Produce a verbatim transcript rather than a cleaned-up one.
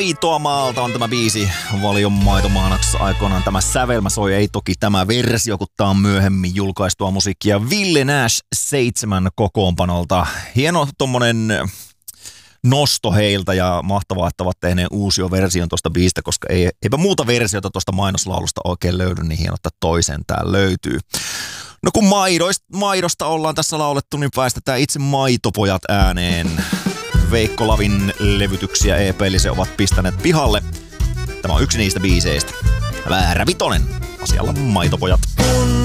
Maitoa maalta on tämä biisi Valion maitomaanaksessa aikoinaan. Tämä sävelmä soi, ei toki tämä versio, kun tää on myöhemmin julkaistua musiikkia Ville Nash seitsemän kokoonpanolta. Hieno tommonen nosto heiltä ja mahtavaa, että ovat tehneet uusia version tuosta biisistä, koska ei, eipä muuta versiota tuosta mainoslaulusta oikein löydy, niin hieno, että toisen tää löytyy. No kun maidoista, maidosta ollaan tässä laulettu, niin päästetään itse Maitopojat ääneen. Veikko Lavin levytyksiä E P-lise ovat pistäneet pihalle. Tämä on yksi niistä biiseistä. Väärä vitonen. Asialla Maitopojat.